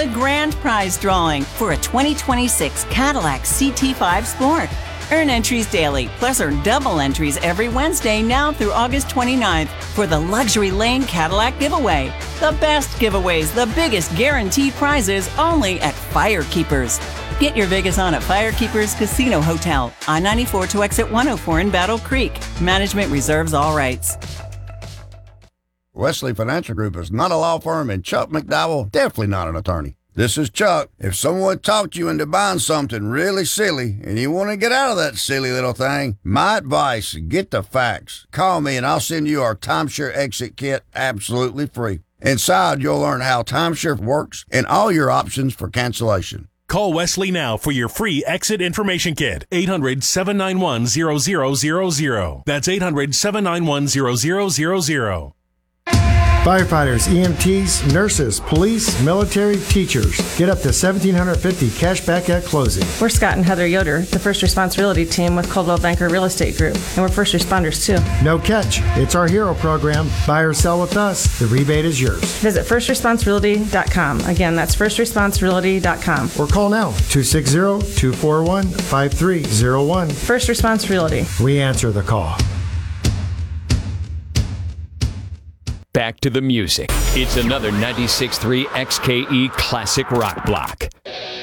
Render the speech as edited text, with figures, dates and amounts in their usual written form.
the grand prize drawing for a 2026 Cadillac CT5 Sport. Earn entries daily, plus earn double entries every Wednesday now through August 29th for the Luxury Lane Cadillac giveaway. The best giveaways, the biggest guaranteed prizes, only at Firekeepers. Get your Vegas on at Firekeepers Casino Hotel, I-94 to exit 104 in Battle Creek. Management reserves all rights. Wesley Financial Group is not a law firm, and Chuck McDowell definitely not an attorney. This is Chuck. If someone talked you into buying something really silly and you want to get out of that silly little thing, my advice, get the facts. Call me and I'll send you our timeshare exit kit absolutely free. Inside, you'll learn how timeshare works and all your options for cancellation. Call Wesley now for your free exit information kit. 800-791-0000. That's 800-791-0000. Firefighters, EMTs, nurses, police, military, teachers. Get up to $1,750 cash back at closing. We're Scott and Heather Yoder, the First Response Realty team with Coldwell Banker Real Estate Group, and we're first responders too. No catch. It's our hero program. Buy or sell with us. The rebate is yours. Visit firstresponserealty.com. Again, that's firstresponserealty.com. Or call now, 260-241-5301. First Response Realty. We answer the call. Back to the music. It's another 96.3 XKE Classic Rock Block.